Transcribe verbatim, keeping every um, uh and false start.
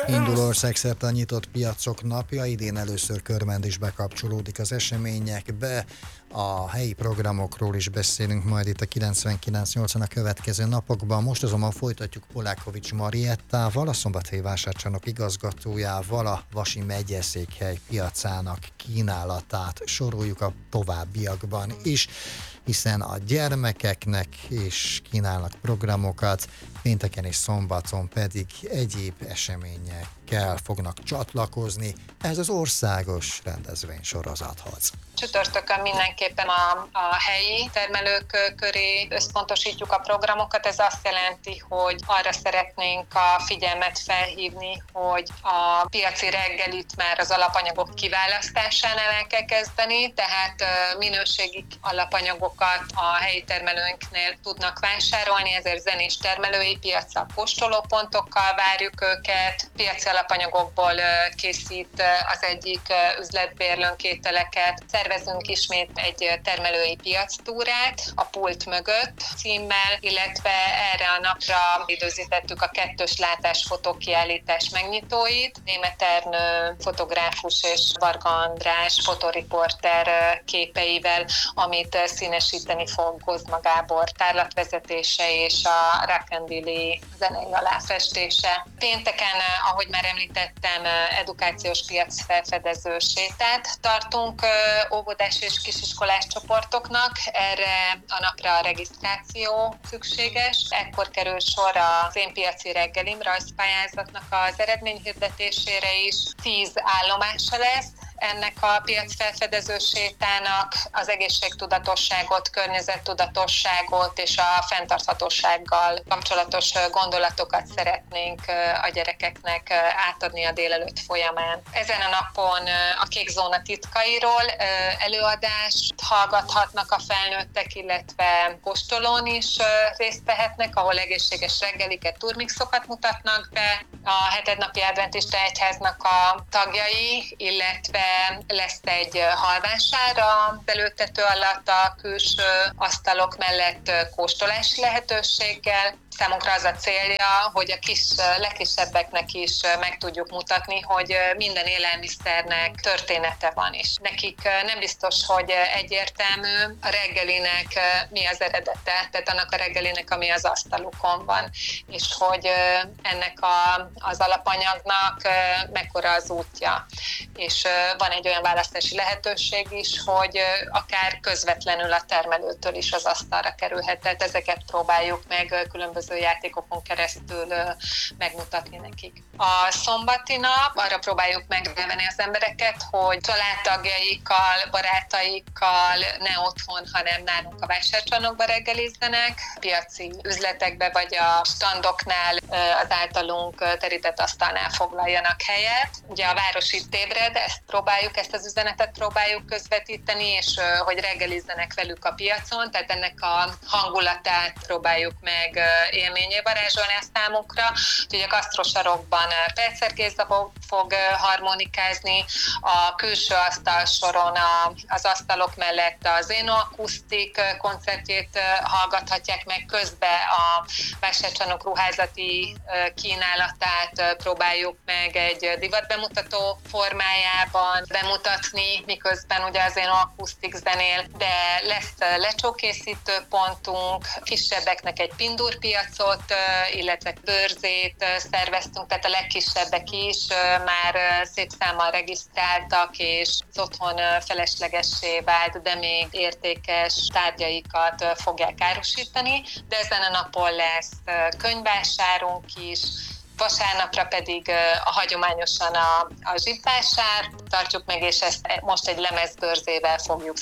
Indul országszerte a nyitott piacok napja, idén először Körmend is bekapcsolódik az eseményekbe. A helyi programokról is beszélünk majd itt a kilencvenkilenc nyolcon a következő napokban. Most azonban folytatjuk Polákovics Mariettával, a Szombathelyi Vásárcsarnok igazgatójával, a Vasi megyeszékhely piacának kínálatát soroljuk a továbbiakban is, hiszen a gyermekeknek is kínálnak programokat, pénteken és szombaton pedig egyéb eseményekkel fognak csatlakozni ez az országos rendezvénysorozathoz. Csütörtökön mindenképpen a, a helyi termelők köré összpontosítjuk a programokat. Ez azt jelenti, hogy arra szeretnénk a figyelmet felhívni, hogy a piaci reggelit már az alapanyagok kiválasztásánál el kell kezdeni, tehát minőségi alapanyagokat a helyi termelőinknél tudnak vásárolni, ezért zenés termelői piaccal, kóstolópontokkal várjuk őket. Piaci alapanyagokból készít az egyik üzletbérlőnk ételeket. Szervezünk ismét egy termelői piactúrát a pult mögött címmel, illetve erre a napra időzítettük a kettős látás fotókiállítás megnyitóit. Németh Ernő fotográfus és Varga András fotoriporter képeivel, amit színesíteni fog Kozma Gábor tárlatvezetése és a Rakendili zenei aláfestése. Pénteken, ahogy már említettem, edukációs piac felfedező sétát tartunk óvodás és kisiskolás csoportoknak. Erre a napra a regisztráció szükséges. Ekkor kerül sor az Én piaci reggelim rajzpályázatnak az eredményhirdetésére is. Tíz állomása lesz ennek a piacfelfedező sétának. Az egészségtudatosságot, környezettudatosságot és a fenntarthatósággal kapcsolatos gondolatokat szeretnénk a gyerekeknek átadni a délelőtt folyamán. Ezen a napon a Kék Zóna titkairól előadást hallgathatnak a felnőttek, illetve kóstolón is részt vehetnek, ahol egészséges reggeliket, turmixokat mutatnak be. A hetednapi adventista egyháznak a tagjai, illetve lesz egy halvásár az előttető alatt a külső asztalok mellett kóstolási lehetőséggel. Számunkra az a célja, hogy a kis, legkisebbeknek is meg tudjuk mutatni, hogy minden élelmiszernek története van is. Nekik nem biztos, hogy egyértelmű a reggelinek mi az eredete, tehát annak a reggelinek, ami az asztalukon van, és hogy ennek a, az alapanyagnak mekkora az útja. És van egy olyan választási lehetőség is, hogy akár közvetlenül a termelőtől is az asztalra kerülhet, tehát ezeket próbáljuk meg különböző játékokon keresztül megmutatni nekik. A szombati nap, arra próbáljuk megvenni az embereket, hogy családtagjaikkal, barátaikkal ne otthon, hanem nálunk a vásárcsarnokba reggelizzenek, piaci üzletekbe vagy a standoknál az általunk terített asztalnál foglaljanak helyet. Ugye a város itt ébred, ezt próbáljuk, ezt az üzenetet próbáljuk közvetíteni, és hogy reggelizzenek velük a piacon, tehát ennek a hangulatát próbáljuk meg élményé varázsolni a számukra. Ugye a gasztrosarokban Percer Géza fog harmonikázni, a külső asztalsoron az asztalok mellett az Zeno Akusztik koncertjét hallgathatják meg, közben a vásárcsarnok ruházati kínálatát próbáljuk meg egy divatbemutató formájában bemutatni, miközben ugye az Zeno Akusztik zenél, de lesz lecsókészítő pontunk, kisebbeknek egy pindurpiacot, illetve bőrzét szerveztünk, tehát a legkisebbek is már szép számmal regisztráltak, és az otthon feleslegessé vált, de még értékes tárgyaikat fogják árusítani, de ezen a napon lesz könyvvásárunk is. Vasárnapra pedig a hagyományosan a, a zsibvásár tartjuk meg, és ezt most egy lemezbőrzével fogjuk